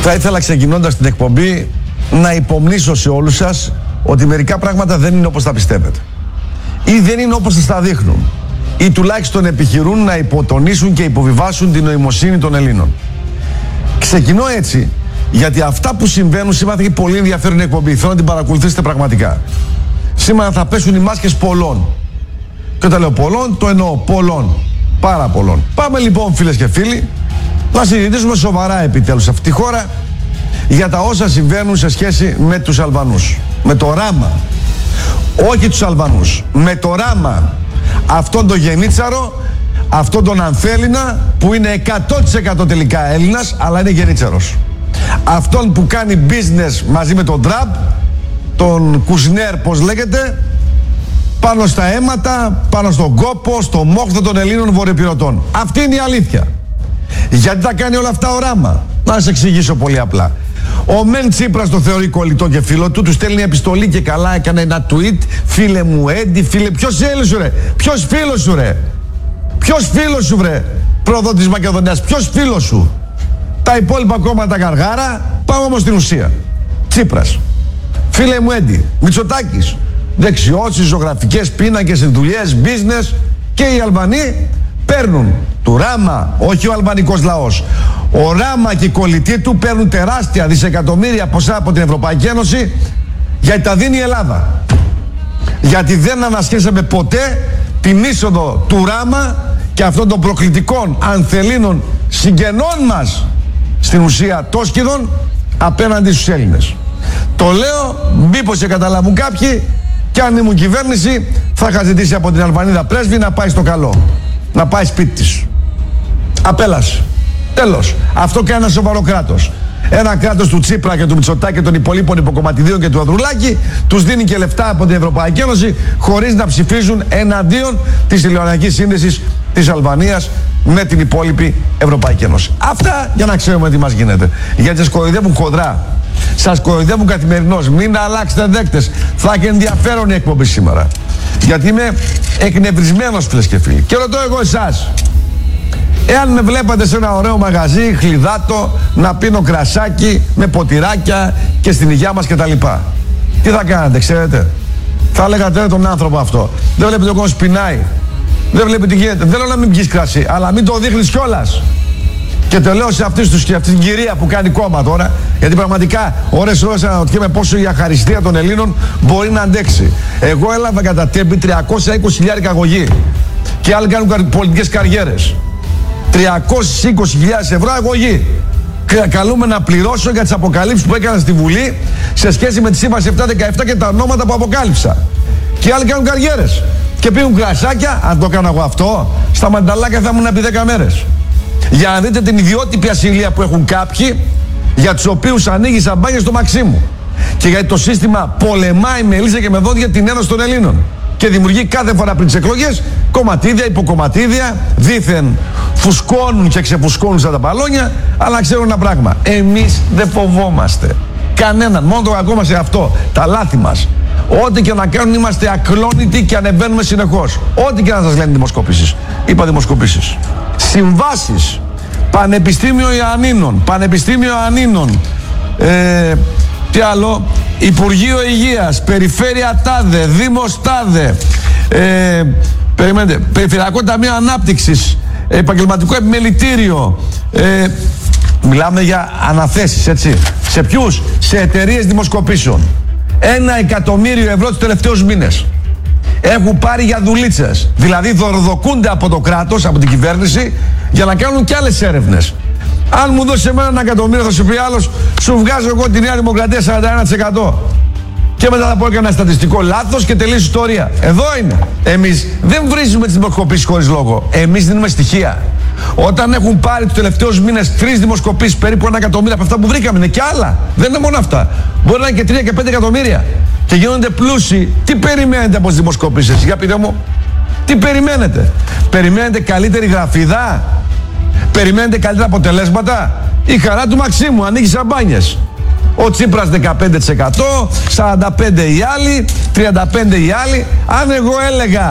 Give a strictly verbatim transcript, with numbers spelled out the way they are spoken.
Θα ήθελα ξεκινώντας την εκπομπή να υπομνήσω σε όλους σας ότι μερικά πράγματα δεν είναι όπως τα πιστεύετε. Ή δεν είναι όπως σας τα δείχνουν. Ή τουλάχιστον επιχειρούν να υποτονίσουν και υποβιβάσουν την νοημοσύνη των Ελλήνων. Ξεκινώ έτσι, γιατί αυτά που συμβαίνουν σήμερα θα έχει πολύ ενδιαφέρον εκπομπή. Θέλω να την παρακολουθήσετε πραγματικά. Σήμερα θα πέσουν οι μάσκες πολλών. Και όταν λέω πολλών, το εννοώ πολλών. Πάρα πολλών. Πάμε λοιπόν, φίλες και φίλοι, να συζητήσουμε σοβαρά επιτέλους αυτή τη χώρα για τα όσα συμβαίνουν σε σχέση με τους Αλβανούς. Με το ράμα. Όχι τους Αλβανούς. Με το ράμα. Αυτόν τον γενίτσαρο, αυτόν τον Ανθέλινα που είναι εκατό τοις εκατό τελικά Έλληνας, αλλά είναι γενίτσαρος. Αυτόν που κάνει business μαζί με τον Τραμπ, τον Κουσνέρ, πώς λέγεται, πάνω στα αίματα, πάνω στον κόπο, στο μόχθο των Ελλήνων βορειοπυρωτών. Αυτή είναι η αλήθεια. Γιατί τα κάνει όλα αυτά ο ράμα? Να σας εξηγήσω πολύ απλά. Ο Μεν Τσίπρας το θεωρεί κολλητό και φίλο του, του στέλνει επιστολή και καλά έκανε ένα tweet. Φίλε μου Έντι, φίλε, ποιος έλε σου ρε, ποιος φίλος σου ρε, ποιος φίλος σου βρε, πρόοδο της Μακεδονίας, ποιος φίλος σου? Τα υπόλοιπα κόμματα γαργάρα. Πάμε όμως στην ουσία. Τσίπρας, φίλε μου Έντι, Μητσοτάκης, δεξιώσεις, ζωγραφικές, πίνακες, δουλειές, business, και οι Αλβανοί παίρνουν του ράμα, όχι ο αλβανικός λαός. Ο ράμα και οι κολλητοί του παίρνουν τεράστια δισεκατομμύρια ποσά από την Ευρωπαϊκή Ένωση, γιατί τα δίνει η Ελλάδα. Γιατί δεν ανασχέσαμε ποτέ την είσοδο του ράμα και αυτών των προκλητικών ανθελήνων συγγενών μας, στην ουσία τόσκιδων, απέναντι στους Έλληνες. Το λέω μήπως και καταλάβουν κάποιοι, και αν ήμουν κυβέρνηση θα είχα ζητήσει από την Αλβανίδα πρέσβη να πάει στο καλό, να πάει σπίτι της. Απέλασε. Τέλος. Αυτό κάνει ένα σοβαρό κράτος. Ένα κράτος του Τσίπρα και του Μητσοτάκη και των υπολείπων υποκομματιδίων και του Ανδρουλάκη τους δίνει και λεφτά από την Ευρωπαϊκή Ένωση χωρίς να ψηφίζουν εναντίον της τηλεοπτικής σύνδεσης της Αλβανίας με την υπόλοιπη Ευρωπαϊκή Ένωση. Αυτά για να ξέρουμε τι μας γίνεται. Γιατί σας κοροϊδεύουν χοντρά. Σας κοροϊδεύουν καθημερινώς. Μην αλλάξετε δέκτες. Θα έχει ενδιαφέρον η εκπομπή σήμερα. Γιατί είμαι εκνευρισμένος, φίλες και φίλοι. Και ρωτώ εγώ εσάς. Εάν με βλέπατε σε ένα ωραίο μαγαζί, χλιδάτο, να πίνω κρασάκι με ποτηράκια και στην υγειά μας κτλ. Τι θα κάνετε, ξέρετε? Θα λέγατε τον άνθρωπο αυτό. Δεν βλέπετε ο κόσμος πεινάει. Δεν βλέπετε τι γίνεται. Δεν λέω να μην πιεις κρασί, αλλά μην το δείχνεις κιόλας. Και το λέω σε αυτούς τους και αυτή την κυρία που κάνει κόμμα τώρα, γιατί πραγματικά ώρες ώρες αναρωτιέμαι πόσο η αχαριστία των Ελλήνων μπορεί να αντέξει. Εγώ έλαβα κατά τέμπη τριακόσια είκοσι χιλιάδες αγωγή. Και άλλοι κάνουν πολιτικές καριέρες. τριακόσιες είκοσι χιλιάδες ευρώ αγωγή. Καλούμε να πληρώσω για τις αποκαλύψεις που έκανα στη Βουλή σε σχέση με τη Σύμβαση επτακόσια δεκαεπτά και τα ονόματα που αποκάλυψα. Και άλλοι κάνουν καριέρες. Και πίνουν κρασάκια. Αν το κάνω εγώ αυτό, στα μανταλάκια θα ήμουν επί δέκα μέρες. Για να δείτε την ιδιότυπη ασυλία που έχουν κάποιοι, για τους οποίους ανοίγει σαμπάνια στο Μαξίμου. Και γιατί το σύστημα πολεμάει με λύσια και με δόντια την Ένωση των Ελλήνων. Και δημιουργεί κάθε φορά πριν τις εκλογές κομματίδια, υποκομματίδια, δήθεν φουσκώνουν και ξεφουσκώνουν σαν τα μπαλόνια, αλλά ξέρουν ένα πράγμα. Εμείς δεν φοβόμαστε κανέναν, μόνο το κακό μας σε αυτό, τα λάθη μας. Ό,τι και να κάνουν είμαστε ακλόνητοι και ανεβαίνουμε συνεχώς. Ό,τι και να σας λένε δημοσκοπήσεις. Είπα δημοσκοπήσεις. Συμβάσεις. Πανεπιστήμιο Ιωαννίνων. Πανεπιστήμιο Ιωαννίνων. Ε, τι άλλο? Υπουργείο Υγείας. Περιφέρεια Τάδε. Δήμος Τάδε. Ε, περιμένετε. Περιφερειακό Ταμείο Ανάπτυξης. Επαγγελματικό Επιμελητήριο. Ε, μιλάμε για αναθέσεις, έτσι. Σε ποιους? Σε εταιρείες δημοσκοπήσεων. Ένα εκατομμύριο ευρώ τους τελευταίους μήνες. Έχουν πάρει για δουλίτσες. Δηλαδή δωροδοκούνται από το κράτος, από την κυβέρνηση, για να κάνουν και άλλες έρευνες. Αν μου δώσει εμένα ένα εκατομμύριο, θα σου πει άλλος, σου βγάζω εγώ τη Νέα Δημοκρατία σαράντα ένα τοις εκατό. Και μετά θα πω έκανα στατιστικό λάθος και τελείωσε η ιστορία. Εδώ είναι. Εμείς δεν βρίζουμε τις δημοσκοπήσεις χωρίς λόγο. Εμείς δίνουμε στοιχεία. Όταν έχουν πάρει τους τελευταίους μήνες τρεις δημοσκοπήσεις, περίπου ένα εκατομμύριο από αυτά που βρήκαμε, είναι και άλλα. Δεν είναι μόνο αυτά. Μπορεί να είναι και τρία και πέντε εκατομμύρια. Και γίνονται πλούσιοι. Τι περιμένετε από τις δημοσκοπήσεις? Για πείτε μου. Τι περιμένετε? Περιμένετε καλύτερη γραφίδα? Περιμένετε καλύτερα αποτελέσματα? Η χαρά του Μαξίμου ανοίγει σαμπάνιες. Ο Τσίπρας δεκαπέντε τοις εκατό, σαράντα πέντε τοις εκατό οι άλλοι, τριάντα πέντε τοις εκατό οι άλλοι. Αν εγώ έλεγα